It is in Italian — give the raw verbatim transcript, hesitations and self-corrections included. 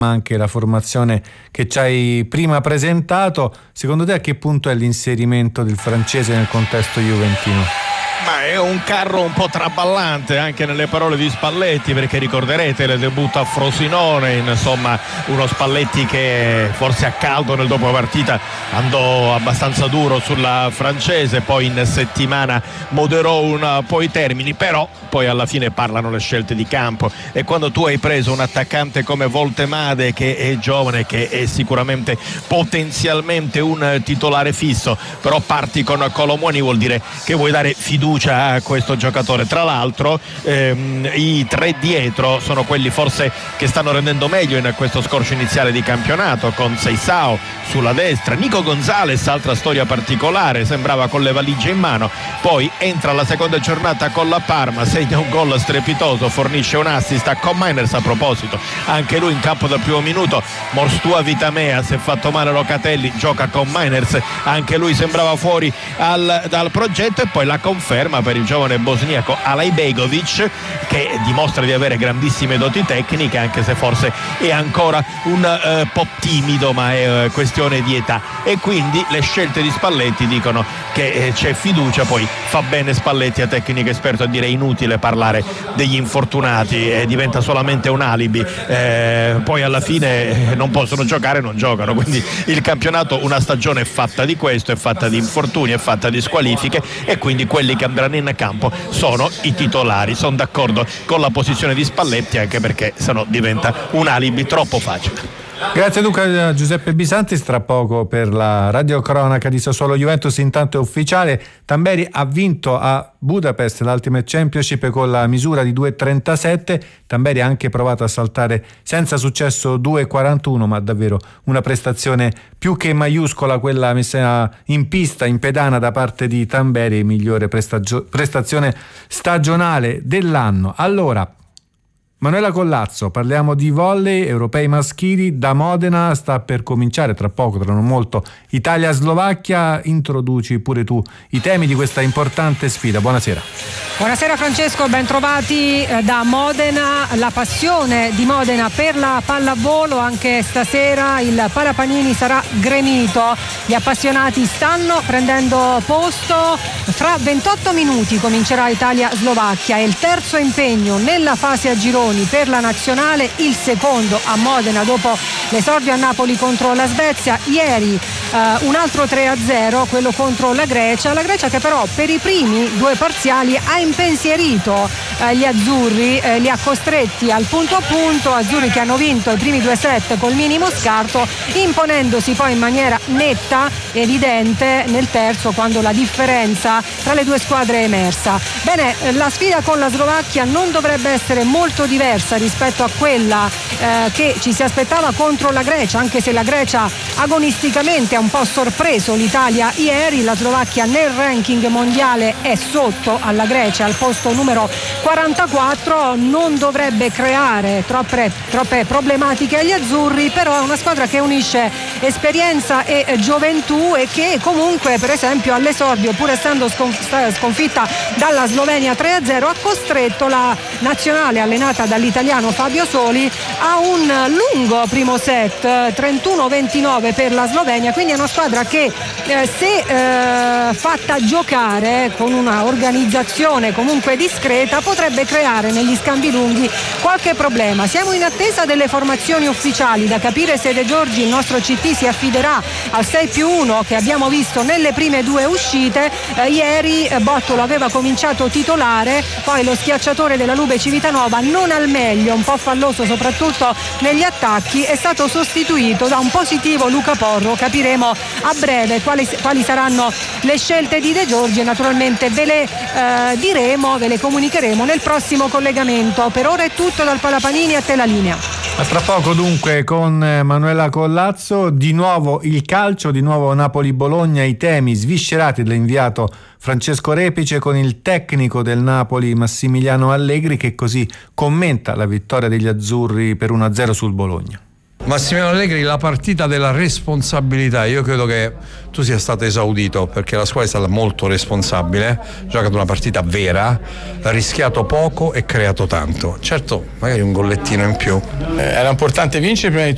ma anche la formazione che ci hai prima presentato. Secondo te a che punto è l'inserimento del francese nel contesto juventino? Ma è un carro un po' traballante anche nelle parole di Spalletti, perché ricorderete il debutto a Frosinone, insomma uno Spalletti che forse a caldo nel dopo partita andò abbastanza duro sulla francese, poi in settimana moderò un po' i termini, però poi alla fine parlano le scelte di campo, e quando tu hai preso un attaccante come Voltemade, che è giovane, che è sicuramente potenzialmente un titolare fisso, però parti con Colomoni, vuol dire che vuoi dare fiducia a questo giocatore. Tra l'altro ehm, i tre dietro sono quelli forse che stanno rendendo meglio in questo scorcio iniziale di campionato, con Seisao sulla destra, Nico Gonzalez, altra storia particolare, sembrava con le valigie in mano, poi entra la seconda giornata con la Parma, segna un gol strepitoso, fornisce un assist a Con Miners, a proposito anche lui in campo dal primo minuto. Morstua Vitamea, si è fatto male Locatelli, gioca con Miners, anche lui sembrava fuori al, dal progetto, e poi la conferma per il giovane bosniaco Alajbegovic, che dimostra di avere grandissime doti tecniche, anche se forse è ancora un eh, po' timido, ma è eh, questione di età, e quindi le scelte di Spalletti dicono che eh, c'è fiducia. Poi fa bene Spalletti, a tecnico esperto, a dire inutile parlare degli infortunati, eh, diventa solamente un alibi, eh, poi alla fine eh, non possono giocare, non giocano, quindi il campionato, una stagione è fatta di questo, è fatta di infortuni, è fatta di squalifiche, e quindi quelli che andranno in campo sono i titolari. Sono d'accordo con la posizione di Spalletti, anche perché sennò diventa un alibi troppo facile. Grazie Luca. a Giuseppe Bisantis. Tra poco per la radiocronaca di Sassuolo Juventus. Intanto è ufficiale: Tamberi ha vinto a Budapest l'Ultimate Championship con la misura di due virgola trentasette. Tamberi ha anche provato a saltare senza successo due virgola quarantuno, ma davvero una prestazione più che maiuscola quella messa in pista in pedana da parte di Tamberi, migliore prestagio- prestazione stagionale dell'anno. Allora, Manuela Collazzo, parliamo di volley europei maschili. Da Modena sta per cominciare tra poco, tra non molto, Italia-Slovacchia. Introduci pure tu i temi di questa importante sfida. Buonasera. Buonasera Francesco, ben trovati da Modena. La passione di Modena per la pallavolo, anche stasera il Parapanini sarà gremito. Gli appassionati stanno prendendo posto. Fra ventotto minuti comincerà Italia-Slovacchia, è il terzo impegno nella fase a gironi per la nazionale, il secondo a Modena dopo l'esordio a Napoli contro la Svezia. Ieri eh, un altro tre a zero, quello contro la Grecia, la Grecia che però per i primi due parziali ha impensierito eh, gli azzurri, eh, li ha costretti al punto a punto, azzurri che hanno vinto i primi due set col minimo scarto, imponendosi poi in maniera netta, evidente nel terzo, quando la differenza tra le due squadre è emersa. Bene, la sfida con la Slovacchia non dovrebbe essere molto diversa rispetto a quella eh, che ci si aspettava contro la Grecia, anche se la Grecia agonisticamente ha un po' sorpreso l'Italia ieri. La Slovacchia nel ranking mondiale è sotto alla Grecia, al posto numero quarantaquattro, non dovrebbe creare troppe, troppe problematiche agli azzurri, però è una squadra che unisce esperienza e gioventù, e che comunque per esempio all'esordio, pur essendo sconfitta dalla Slovenia tre a zero, ha costretto la nazionale allenata dall'italiano Fabio Soli a un lungo primo set, trentuno ventinove per la Slovenia. Quindi è una squadra che eh, se eh, fatta giocare con una organizzazione comunque discreta potrebbe creare negli scambi lunghi qualche problema. Siamo in attesa delle formazioni ufficiali, da capire se De Giorgi, il nostro C T, si affiderà al sei più uno che abbiamo visto nelle prime due uscite. Eh, ieri eh, Bottolo aveva cominciato titolare, poi lo schiacciatore della Lube Civitanova, non al meglio, un po' falloso soprattutto negli attacchi, è stato sostituito da un positivo Luca Porro. Capiremo a breve quali, quali saranno le scelte di De Giorgi e naturalmente ve le eh, diremo, ve le comunicheremo nel prossimo collegamento. Per ora è tutto dal Palapanini, a te la linea. A tra poco dunque con Manuela Collazzo. Di nuovo il calcio, di nuovo Napoli-Bologna, i temi sviscerati dall'inviato Francesco Repice con il tecnico del Napoli Massimiliano Allegri, che così commenta la vittoria degli azzurri per uno a zero sul Bologna. Massimiliano Allegri, la partita della responsabilità. Io credo che tu sia stato esaudito, perché la squadra è stata molto responsabile, ha giocato una partita vera, ha rischiato poco e creato tanto. Certo, magari un gollettino in più. Eh, era importante vincere prima di